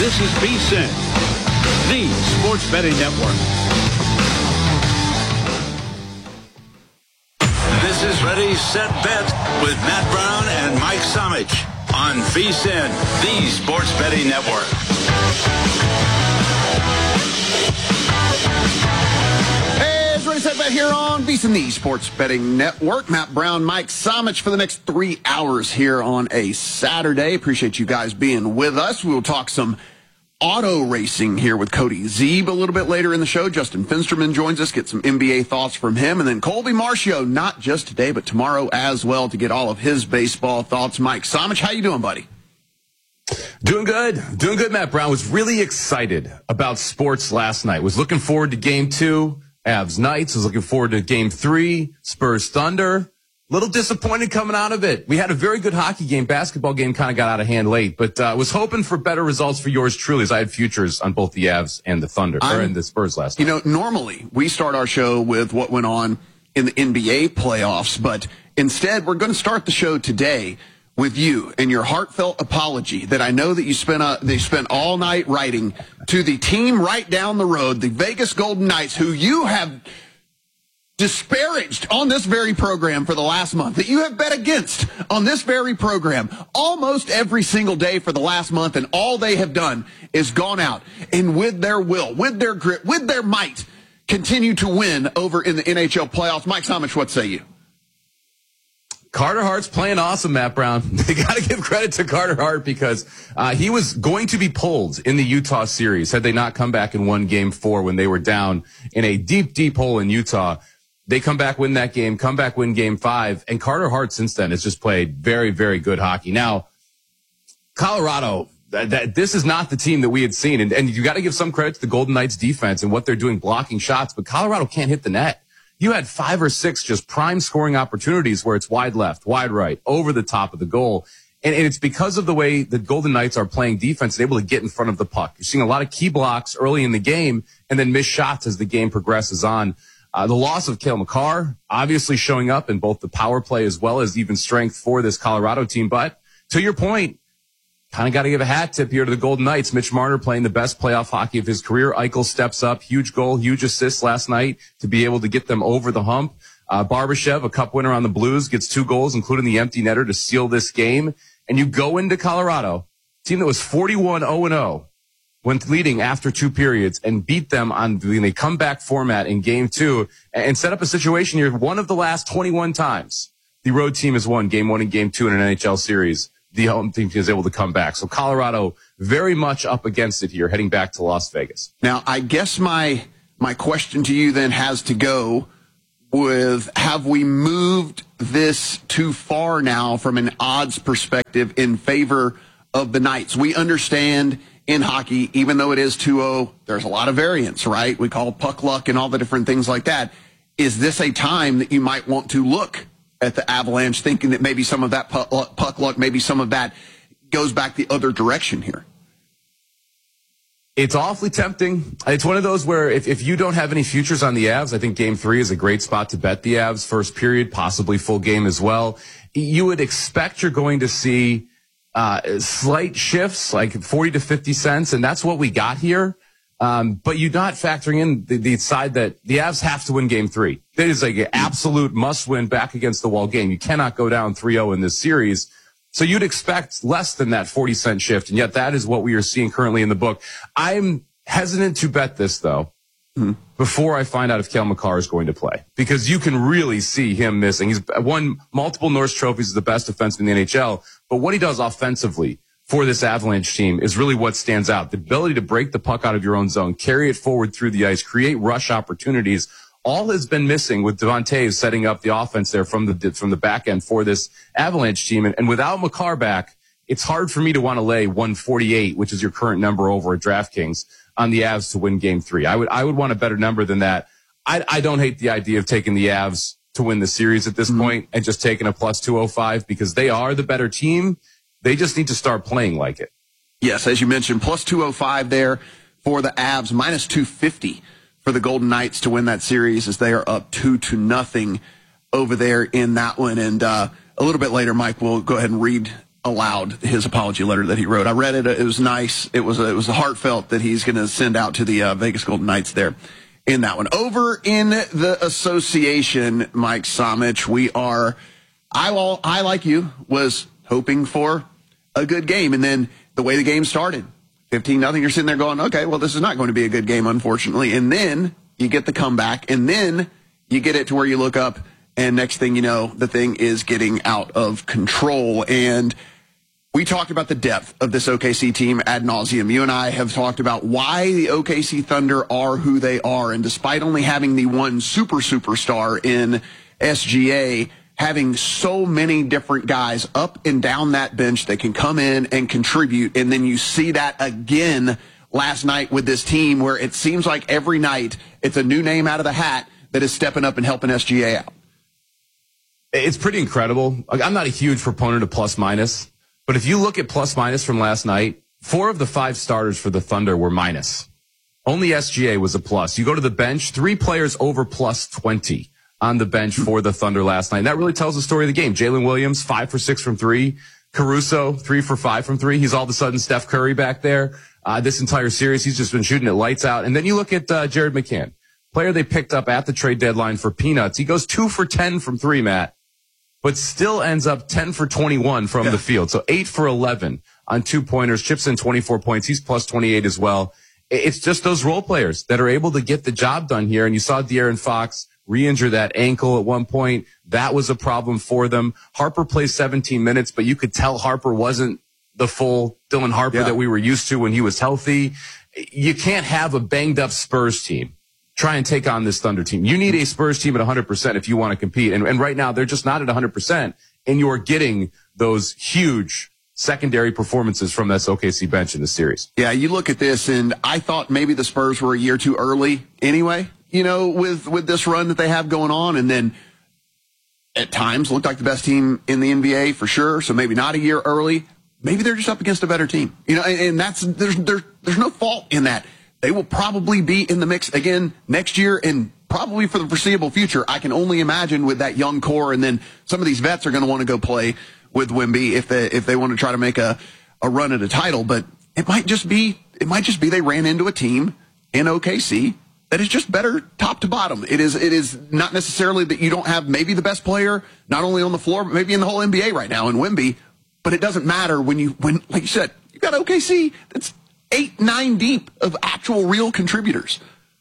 This is VSiN, the Sports Betting Network. This is Ready, Set, Bet with Matt Brown and Mike Somich on VSiN, the Sports Betting Network. Hey, it's Ready, Set, Bet here on VSiN, the Sports Betting Network. Matt Brown, Mike Somich for the next 3 hours here on a Saturday. Appreciate you guys being with us. We will talk some auto racing here with Cody Zeeb a little bit later in the show. Justin Finsterman joins us, get some NBA thoughts from him. And then Colby Marcio, not just today, but tomorrow as well, to get all of his baseball thoughts. Mike Somich, how you doing, buddy? Doing good, Matt Brown. Was really excited about sports last night. Was looking forward to Game 2, Avs Knights. Was looking forward to Game 3, Spurs Thunder. Little disappointed coming out of it. We had a very good hockey game. Basketball game kind of got out of hand late, but was hoping for better results for yours truly, as I had futures on both the Avs and the Thunder, or in the Spurs last night. You know, normally we start our show with what went on in the NBA playoffs, but instead we're going to start the show today with you and your heartfelt apology that I know that you spent all night writing to the team right down the road, the Vegas Golden Knights, who you have disparaged on this very program for the last month, that you have bet against on this very program almost every single day for the last month, and all they have done is gone out and with their will, with their grit, with their might, continue to win over in the NHL playoffs. Mike Somich, what say you? Carter Hart's playing awesome, Matt Brown. They got to give credit to Carter Hart because he was going to be pulled in the Utah series had they not come back and won Game 4 when they were down in a deep, deep hole in Utah. They come back, win that game, come back, win Game 5, and Carter Hart since then has just played very, very good hockey. Now, Colorado, this is not the team that we had seen, and you got to give some credit to the Golden Knights defense and what they're doing blocking shots, but Colorado can't hit the net. You had 5 or 6 just prime scoring opportunities where it's wide left, wide right, over the top of the goal, and it's because of the way the Golden Knights are playing defense and able to get in front of the puck. You're seeing a lot of key blocks early in the game and then missed shots as the game progresses on. The loss of Cale Makar obviously showing up in both the power play as well as even strength for this Colorado team. But to your point, kind of got to give a hat tip here to the Golden Knights. Mitch Marner playing the best playoff hockey of his career. Eichel steps up, huge goal, huge assist last night to be able to get them over the hump. Barbashev, a cup winner on the Blues, gets 2 goals, including the empty netter to seal this game. And you go into Colorado, team that was 41-0-0. Went leading after 2 periods and beat them on the comeback format in Game 2 and set up a situation here. One of the last 21 times the road team has won Game 1 and Game 2 in an NHL series, the home team is able to come back. So Colorado very much up against it here, heading back to Las Vegas. Now, I guess my question to you then has to go with, have we moved this too far now from an odds perspective in favor of the Knights? We understand in hockey, even though it is 2-0, there's a lot of variance, right? We call puck luck and all the different things like that. Is this a time that you might want to look at the Avalanche, thinking that maybe some of that puck luck, maybe some of that goes back the other direction here? It's awfully tempting. It's one of those where if you don't have any futures on the Avs, I think Game 3 is a great spot to bet the Avs first period, possibly full game as well. You would expect you're going to see slight shifts, like 40 to 50 cents, and that's what we got here. But you're not factoring in the side that the Avs have to win Game 3. It is like an absolute must-win back against the wall game. You cannot go down 3-0 in this series. So you'd expect less than that 40-cent shift, and yet that is what we are seeing currently in the book. I'm hesitant to bet this, though, before I find out if Cale Makar is going to play, because you can really see him missing. He's won multiple Norris trophies as the best defenseman in the NHL, but what he does offensively for this Avalanche team is really what stands out. The ability to break the puck out of your own zone, carry it forward through the ice, create rush opportunities, all has been missing with Devontae setting up the offense there from the back end for this Avalanche team. And without Makar back, it's hard for me to want to lay 148, which is your current number over at DraftKings, on the Avs to win Game 3. I would want a better number than that. I don't hate the idea of taking the Avs to win the series at this point and just taking a plus 205 because they are the better team. They just need to start playing like it. Yes, as you mentioned, plus 205 there for the Avs, minus 250 for the Golden Knights to win that series as they are up 2-0 over there in that one. And a little bit later, Mike will go ahead and read aloud his apology letter that he wrote. I read it. It was nice. It was a heartfelt that he's going to send out to the Vegas Golden Knights there in that one. Over in the association, Mike Somich, I like you, was hoping for a good game. And then the way the game started, 15-0, you're sitting there going, okay, well, this is not going to be a good game, unfortunately. And then you get the comeback, and then you get it to where you look up, and next thing you know, the thing is getting out of control. And we talked about the depth of this OKC team ad nauseum. You and I have talked about why the OKC Thunder are who they are. And despite only having the one superstar in SGA, having so many different guys up and down that bench that can come in and contribute. And then you see that again last night with this team where it seems like every night it's a new name out of the hat that is stepping up and helping SGA out. It's pretty incredible. I'm not a huge proponent of plus minus, but if you look at plus minus from last night, 4 of the 5 starters for the Thunder were minus. Only SGA was a plus. You go to the bench, 3 players over plus 20 on the bench for the Thunder last night. And that really tells the story of the game. Jalen Williams, 5 for 6 from 3. Caruso, 3 for 5 from 3. He's all of a sudden Steph Curry back there. This entire series, he's just been shooting it lights out. And then you look at Jared McCann, player they picked up at the trade deadline for peanuts. He goes 2 for 10 from 3, Matt, but still ends up 10 for 21 from the field. So 8 for 11 on 2-pointers, chips in 24 points. He's plus 28 as well. It's just those role players that are able to get the job done here. And you saw De'Aaron Fox re-injure that ankle at one point. That was a problem for them. Harper plays 17 minutes, but you could tell Harper wasn't the full Dylan Harper that we were used to when he was healthy. You can't have a banged up Spurs team try and take on this Thunder team. You need a Spurs team at 100% if you want to compete. And right now they're just not at 100%, and you're getting those huge secondary performances from this OKC bench in the series. Yeah, you look at this, and I thought maybe the Spurs were a year too early anyway, you know, with this run that they have going on. And then at times looked like the best team in the NBA for sure. So maybe not a year early. Maybe they're just up against a better team, you know, and that's, there's no fault in that. They will probably be in the mix again next year and probably for the foreseeable future. I can only imagine with that young core, and then some of these vets are going to want to go play with Wemby if they want to try to make a run at a title. But it might just be they ran into a team in OKC that is just better top to bottom. It is not necessarily that you don't have maybe the best player not only on the floor but maybe in the whole NBA right now in Wemby. But it doesn't matter when like you said, you got OKC that's 8-9 deep of actual real contributors.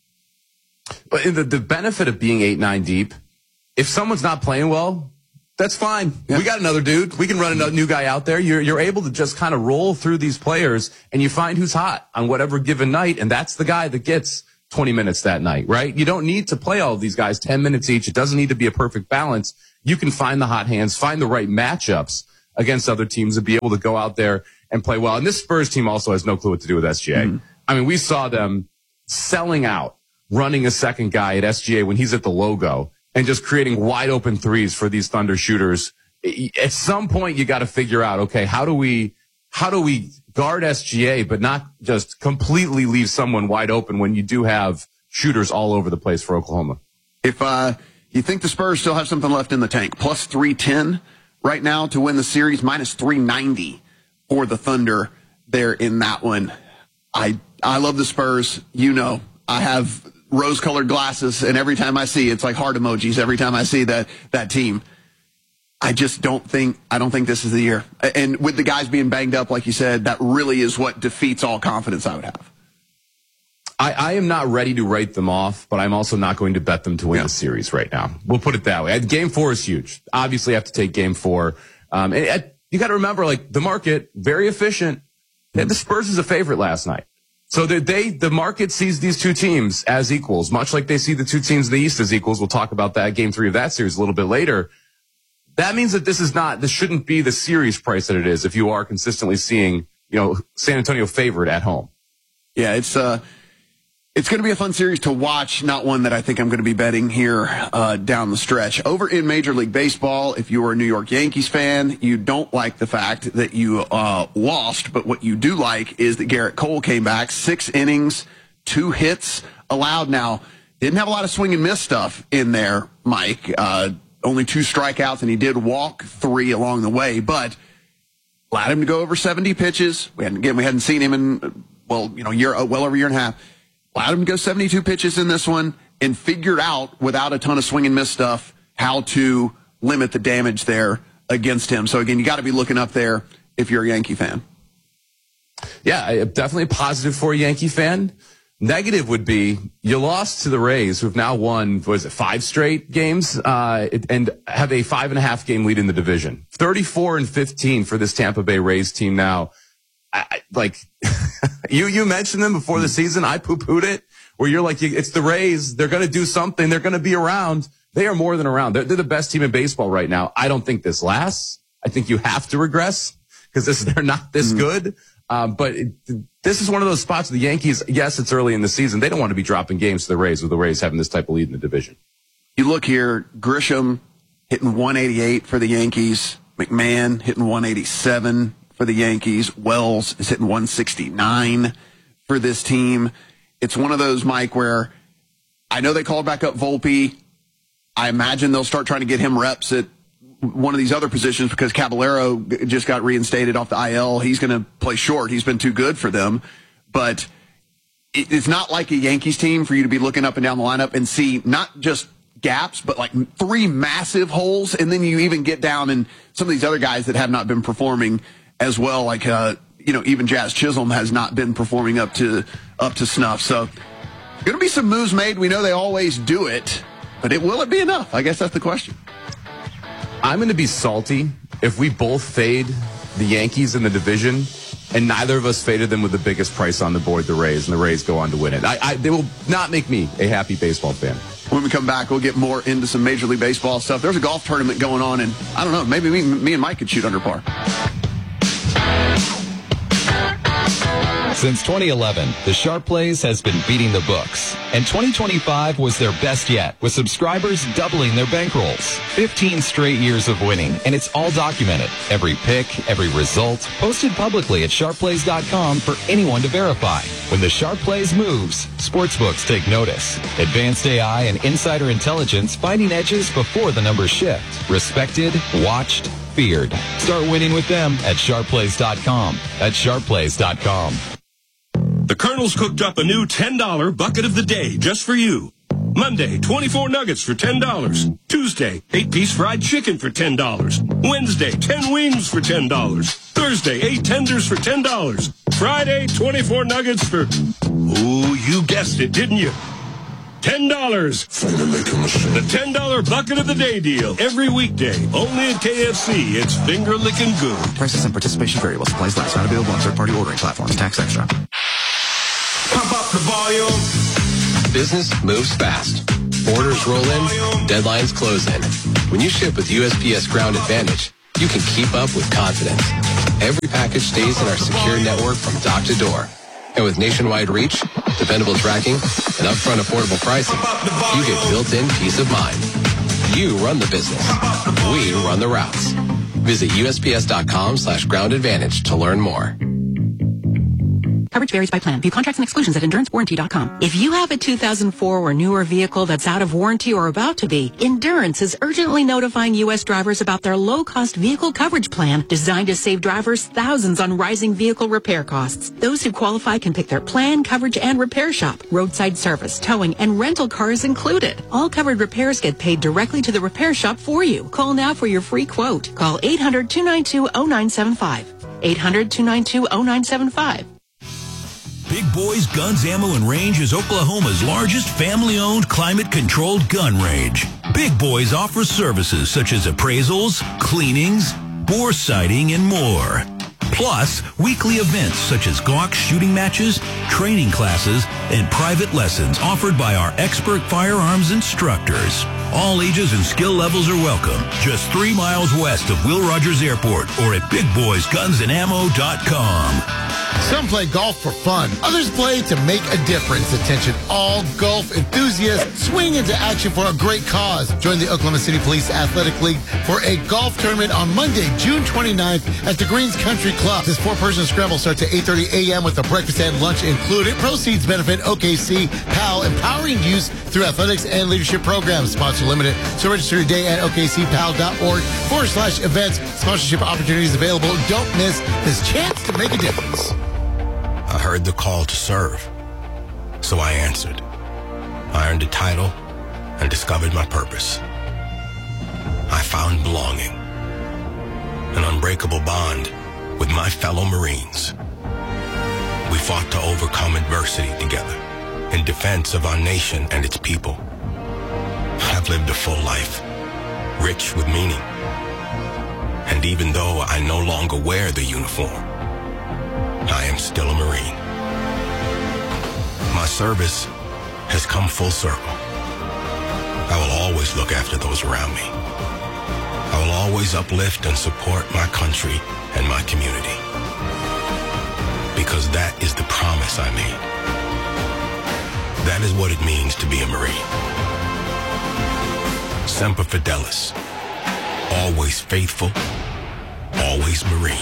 But the benefit of being 8-9 deep, if someone's not playing well, that's fine. Yeah. We got another dude. We can run a new guy out there. You're able to just kind of roll through these players, and you find who's hot on whatever given night, and that's the guy that gets 20 minutes that night, right? You don't need to play all of these guys 10 minutes each. It doesn't need to be a perfect balance. You can find the hot hands, find the right matchups against other teams, and be able to go out there and play well. And this Spurs team also has no clue what to do with SGA. Mm-hmm. I mean, we saw them selling out, running a second guy at SGA when he's at the logo, and just creating wide open threes for these Thunder shooters. At some point, you got to figure out, okay, how do we guard SGA, but not just completely leave someone wide open when you do have shooters all over the place for Oklahoma? If you think the Spurs still have something left in the tank, plus 310 right now to win the series, minus 390 for the Thunder there in that one. I love the Spurs. You know, I have rose-colored glasses, and every time I see, it's like heart emojis every time I see that team. I don't think this is the year. And with the guys being banged up, like you said, that really is what defeats all confidence I would have. I am not ready to write them off, but I'm also not going to bet them to win the series right now. We'll put it that way. Game 4 is huge. Obviously, have to take Game 4. And you got to remember, like, the market, very efficient. The Spurs is a favorite last night. So the market sees these two teams as equals, much like they see the two teams in the East as equals. We'll talk about that Game 3 of that series a little bit later. That means that this shouldn't be the series price that it is if you are consistently seeing, San Antonio favored at home. Yeah, it's going to be a fun series to watch, not one that I think I'm going to be betting here down the stretch. Over in Major League Baseball, if you are a New York Yankees fan, you don't like the fact that you lost, but what you do like is that Garrett Cole came back, 6 innings, 2 hits allowed. Now, didn't have a lot of swing and miss stuff in there, Mike. Only 2 strikeouts, and he did walk 3 along the way, but allowed him to go over 70 pitches. We hadn't seen him in, well over a year and a half. Allowed him to go 72 pitches in this one and figured out, without a ton of swing and miss stuff, how to limit the damage there against him. So, again, you got to be looking up there if you're a Yankee fan. Yeah, definitely positive for a Yankee fan. Negative would be you lost to the Rays, who've now won, 5 straight games, and have a 5.5 game lead in the division. 34-15 for this Tampa Bay Rays team now. You mentioned them before the season. I poo-pooed it, where you're like, it's the Rays. They're going to do something. They're going to be around. They are more than around. They're the best team in baseball right now. I don't think this lasts. I think you have to regress because they're not this good. But this is one of those spots with the Yankees. Yes, it's early in the season. They don't want to be dropping games to the Rays with the Rays having this type of lead in the division. You look here, Grisham hitting 188 for the Yankees. McMahon hitting 187 for the Yankees. Wells is hitting 169 for this team. It's one of those, Mike, where I know they called back up Volpe. I imagine they'll start trying to get him reps at one of these other positions because Caballero just got reinstated off the IL. He's going to play short. He's been too good for them. But it's not like a Yankees team for you to be looking up and down the lineup and see not just gaps, but like 3 massive holes. And then you even get down and some of these other guys that have not been performing as well, like, even Jazz Chisholm has not been performing up to snuff. So going to be some moves made. We know they always do it, but will it be enough? I guess that's the question. I'm going to be salty if we both fade the Yankees in the division and neither of us faded them with the biggest price on the board, the Rays, and the Rays go on to win it. They will not make me a happy baseball fan. When we come back, we'll get more into some Major League Baseball stuff. There's a golf tournament going on, and I don't know, maybe me and Mike could shoot under par. Since 2011, the Sharp Plays has been beating the books, and 2025 was their best yet, with subscribers doubling their bankrolls. 15 straight years of winning, and it's all documented. Every pick, every result, posted publicly at sharpplays.com for anyone to verify. When the Sharp Plays moves, sportsbooks take notice. Advanced AI and insider intelligence finding edges before the numbers shift. Respected, watched, feared. Start winning with them at sharpplays.com. That's sharpplays.com. The Colonel's cooked up a new $10 bucket of the day just for you. Monday, 24 nuggets for $10. Tuesday, 8-piece fried chicken for $10. Wednesday, 10 wings for $10. Thursday, 8 tenders for $10. Friday, 24 nuggets for... Ooh, you guessed it, didn't you? $10. The $10 bucket of the day deal. Every weekday. Only at KFC. It's finger licking good. Prices and participation vary while supplies last. Not available on third-party ordering platforms. Tax extra. Pump up the volume. Business moves fast. Orders roll in. Deadlines close in. When you ship with USPS Ground Advantage, you can keep up with confidence. Every package stays in our secure network from dock to door. And with nationwide reach, dependable tracking, and upfront affordable pricing, you get built-in peace of mind. You run the business. We run the routes. Visit USPS.com/Ground Advantage to learn more. Coverage varies by plan. View contracts and exclusions at EnduranceWarranty.com. If you have a 2004 or newer vehicle that's out of warranty or about to be, Endurance is urgently notifying U.S. drivers about their low-cost vehicle coverage plan designed to save drivers thousands on rising vehicle repair costs. Those who qualify can pick their plan, coverage, and repair shop. Roadside service, towing, and rental cars included. All covered repairs get paid directly to the repair shop for you. Call now for your free quote. Call 800-292-0975. 800-292-0975. Big Boys Guns, Ammo, and Range is Oklahoma's largest family-owned, climate-controlled gun range. Big Boys offers services such as appraisals, cleanings, bore sighting, and more. Plus, weekly events such as Glock shooting matches, training classes, and private lessons offered by our expert firearms instructors. All ages and skill levels are welcome. Just 3 miles west of Will Rogers Airport or at BigBoysGunsandAmmo.com. Some play golf for fun. Others play to make a difference. Attention all golf enthusiasts. Swing into action for a great cause. Join the Oklahoma City Police Athletic League for a golf tournament on Monday, June 29th at the Greens Country Club. This 4-person scramble starts at 8:30 a.m. with a breakfast and lunch included. Proceeds benefit OKC PAL, empowering youth through athletics and leadership programs. Sponsor limited. So register today at okcpal.org/events. Sponsorship opportunities available. Don't miss this chance to make a difference. I heard the call to serve, so I answered. I earned a title and discovered my purpose. I found belonging, an unbreakable bond with my fellow Marines. We fought to overcome adversity together in defense of our nation and its people. I've lived a full life, rich with meaning. And even though I no longer wear the uniform, I am still a Marine. My service has come full circle. I will always look after those around me. I will always uplift and support my country and my community. Because that is the promise I made. That is what it means to be a Marine. Semper Fidelis. Always faithful, always Marine.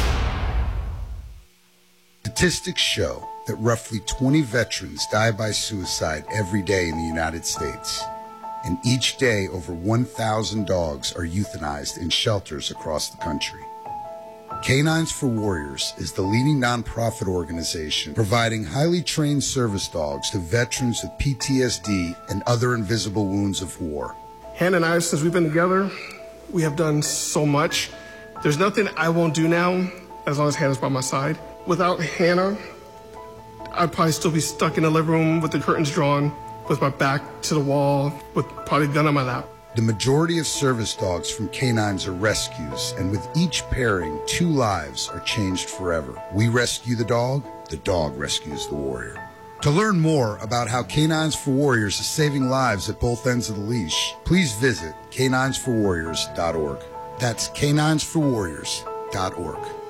Statistics show that roughly 20 veterans die by suicide every day in the United States. And each day, over 1,000 dogs are euthanized in shelters across the country. Canines for Warriors is the leading nonprofit organization providing highly trained service dogs to veterans with PTSD and other invisible wounds of war. Hannah and I, since we've been together, we have done so much. There's nothing I won't do now as long as Hannah's by my side. Without Hannah, I'd probably still be stuck in the living room with the curtains drawn, with my back to the wall, with probably a gun on my lap. The majority of service dogs from canines are rescues, and with each pairing, 2 lives are changed forever. We rescue the dog rescues the warrior. To learn more about how Canines for Warriors is saving lives at both ends of the leash, please visit caninesforwarriors.org. That's caninesforwarriors.org.